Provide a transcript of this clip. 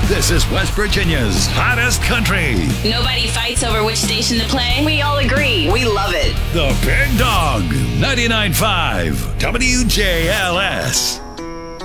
This is West Virginia's hottest country. Nobody fights over which station to play. We all agree. We love it. The Big Dog, 99.5 WJLS.